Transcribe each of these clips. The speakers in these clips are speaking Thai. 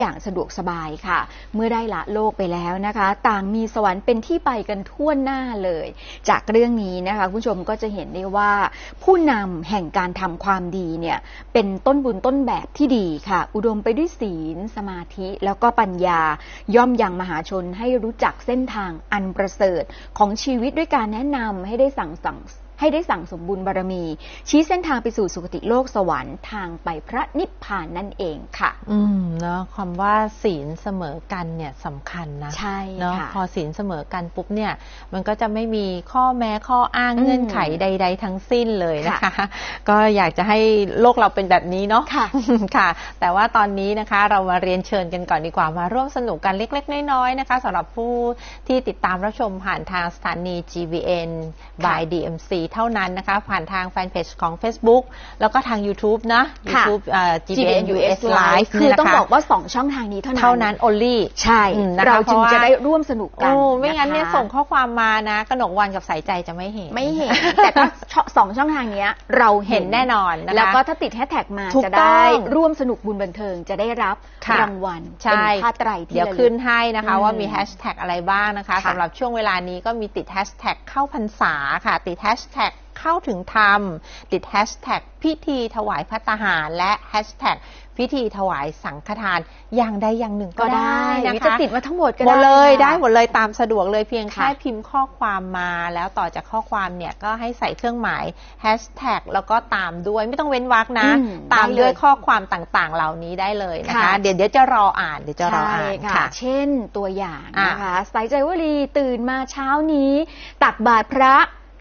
อย่างสะดวกสบายค่ะเมื่อได้ละโลกไปแล้วนะคะต่างมีสวรรค์เป็นที่ไปกันทั่วหน้าเลยจากเรื่องนี้นะคะคุณผู้ชมก็จะเห็นได้ว่าผู้นำแห่งการทำความดีเนี่ยเป็นต้นบุญต้นแบบที่ดีค่ะอุดมไปด้วยศีลสมาธิแล้วก็ปัญญาย่อมยังมหาชนให้รู้จักเส้นทางอันประเสริฐของชีวิตด้วยการแนะนำให้ได้สั่งสมบูรณ์บารมีชี้เส้นทางไปสู่สุคติโลกสวรรค์ทางไปพระนิพพานนั่นเองค่ะเนาะคำว่าศีลเสมอกันเนี่ยสำคัญนะใช่เนาะพอศีลเสมอกันปุ๊บเนี่ยมันก็จะไม่มีข้อแม้ข้ออ้างเงื่อนไขใดๆทั้งสิ้นเลยนะคะก็อยากจะให้โลกเราเป็นแบบนี้เนาะค่ะแต่ว่าตอนนี้นะคะเรามาเรียนเชิญกันก่อนดีกว่ามาร่วมสนุกกันเล็กๆน้อยๆนะคะสำหรับผู้ที่ติดตามรับชมผ่านทางสถานี GBN by DMCเท่านั้นนะคะผ่านทางแฟนเพจของ Facebook แล้วก็ทาง YouTube นะ YouTube GBN US Live คือต้องบอกว่า2ช่องทางนี้เท่านั้น only ใช่เราจึงจะได้ร่วมสนุกกันไม่งั้นเนี่ยส่งข้อความมานะกนกวันกับสายใจจะไม่เห็นแต่ถ้า2ช่องทางนี้เราเห็นแน่นอนนะคะแล้วก็ถ้าติดแฮชแท็กมาจะได้ร่วมสนุกบุญบันเทิงจะได้รับรางวัลเป็นผ้าไตรที่เดี๋ยวขึ้นให้นะคะว่ามีแฮชแท็กอะไรบ้างนะคะสำหรับช่วงเวลานี้ก็มีติดแฮชแท็กเข้าพรรษาค่ะติดแฮชแท็กเข้าถึงธรรมติดแฮชแท็กพิธีถวายภัตตาหารและแฮชแท็กพิธีถวายสังฆทานอย่างใดอย่างหนึ่งก็ได้นะคะจะติดมาทั้งหมดก็ได้หมดเลยตามสะดวกเลยเพียงแค่พิมพ์ข้อความมาแล้วต่อจากข้อความเนี่ยก็ให้ใส่เครื่องหมายแฮชแท็กแล้วก็ตามด้วยไม่ต้องเว้นวรรคนะตามด้วยข้อความต่างๆเหล่านี้ได้เลยนะคะเดี๋ยวจะรออ่านค่ะเช่นตัวอย่างนะคะใส่ใจวลีตื่นมาเช้านี้ตักบาตรพระ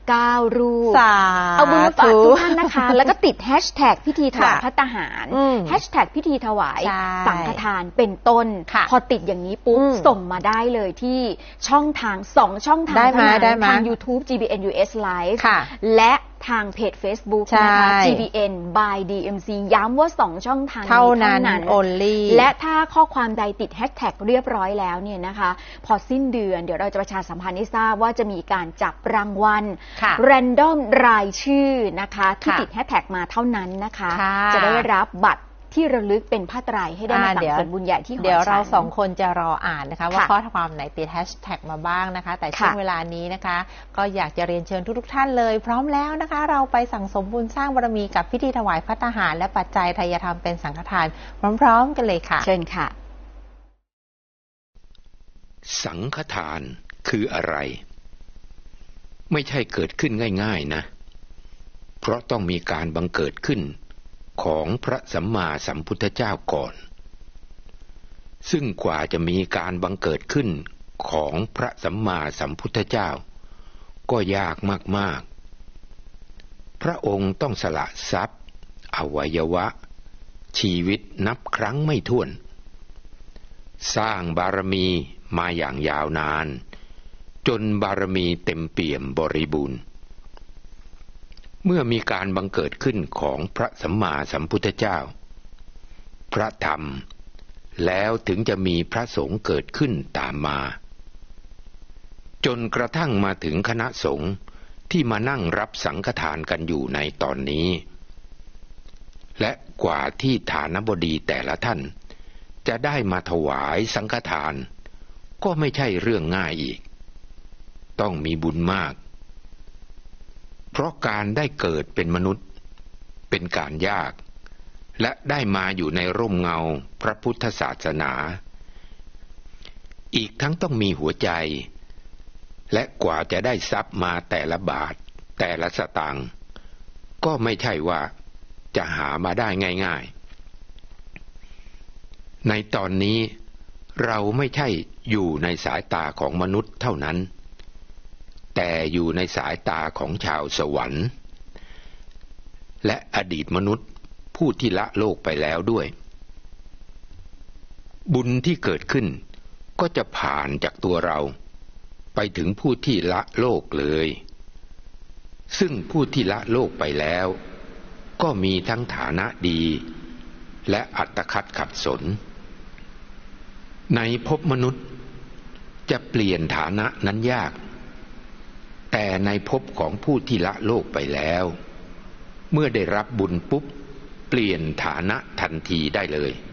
9 รูปเอาบุญมาฝากทุกท่านนะคะแล้วก็ติดแฮชแท็กพิธีถวายภัตตาหารแฮชแท็กพิธีถวายสังฆทานเป็นต้นพอติดอย่างนี้ปุ๊บส่งมาได้เลยที่ช่องทาง2ช่องทางทาง YouTube GBN US Live และทางเพจ Facebook นะคะ GBN by DMC ย้ำว่า2ช่องทางนี้เท่านั้น only และถ้าข้อความใดติดแฮชแท็กเรียบร้อยแล้วเนี่ยนะคะพอสิ้นเดือนเดี๋ยวเราจะประชาสัมพันธ์ให้ทราบว่าจะมีการจับรางวัล Random รายชื่อนะคะที่ติดแฮชแท็กมาเท่านั้นนะคะจะได้รับบัตรที่ระลึกเป็นผ้าไตรให้ได้มาสั่งสมบุญใหญ่ที่หอฉันเดี๋ยวเรา2คนจะรออ่านนะคะว่าข้อความไหนติดแฮชแท็กมาบ้างนะคะแต่ช่วงเวลานี้นะคะก็อยากจะเรียนเชิญทุกท่านเลยพร้อมแล้วนะคะเราไปสั่งสมบุญสร้างบารมีกับพิธีถวายภัตตาหารและปัจจัยไทยธรรมเป็นสังฆทานพร้อมๆกันเลยค่ะเชิญค่ะสังฆทานคืออะไรไม่ใช่เกิดขึ้นง่ายๆนะเพราะต้องมีการบังเกิดขึ้นของพระสัมมาสัมพุทธเจ้าก่อนซึ่งกว่าจะมีการบังเกิดขึ้นของพระสัมมาสัมพุทธเจ้าก็ยากมากๆพระองค์ต้องสละทรัพย์อวัยวะชีวิตนับครั้งไม่ถ้วนสร้างบารมีมาอย่างยาวนานจนบารมีเต็มเปี่ยมบริบูรณ์เมื่อมีการบังเกิดขึ้นของพระสัมมาสัมพุทธเจ้าพระธรรมแล้วถึงจะมีพระสงฆ์เกิดขึ้นตามมาจนกระทั่งมาถึงคณะสงฆ์ที่มานั่งรับสังฆทานกันอยู่ในตอนนี้และกว่าที่ฐานบดีแต่ละท่านจะได้มาถวายสังฆทานก็ไม่ใช่เรื่องง่ายอีกต้องมีบุญมากเพราะการได้เกิดเป็นมนุษย์เป็นการยากและได้มาอยู่ในร่มเงาพระพุทธศาสนาอีกทั้งต้องมีหัวใจและกว่าจะได้ทรัพย์มาแต่ละบาทแต่ละสตางค์ก็ไม่ใช่ว่าจะหามาได้ง่ายๆในตอนนี้เราไม่ใช่อยู่ในสายตาของมนุษย์เท่านั้นแต่อยู่ในสายตาของชาวสวรรค์และอดีตมนุษย์ผู้ที่ละโลกไปแล้วด้วยบุญที่เกิดขึ้นก็จะผ่านจากตัวเราไปถึงผู้ที่ละโลกเลยซึ่งผู้ที่ละโลกไปแล้วก็มีทั้งฐานะดีและอัตคัดขัดสนในภพมนุษย์จะเปลี่ยนฐานะนั้นยากแต่ในภพของผู้ที่ละโลกไปแล้วเมื่อได้รับบุญปุ๊บเปลี่ยนฐานะทันทีได้เลย